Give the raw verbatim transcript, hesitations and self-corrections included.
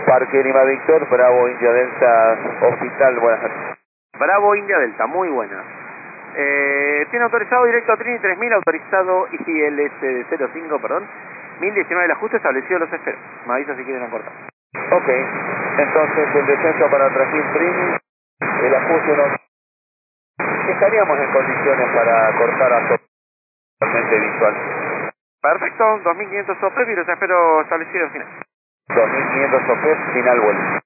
Parque Lima Víctor, Bravo India Delta, Hospital, buenas noches. Bravo India Delta, muy buena. Eh, tiene autorizado directo a Trini tres mil, autorizado I L S de cero cinco, perdón. mil diecinueve el ajuste, establecido, los espero. Me avisa si quieren acortar. Ok, entonces el descenso para tres mil Trini, el ajuste no... Estaríamos en condiciones para cortar a totalmente visual. Perfecto, dos mil quinientos O P, y los espero establecido al final. dos mil quinientos O P, final vuelo.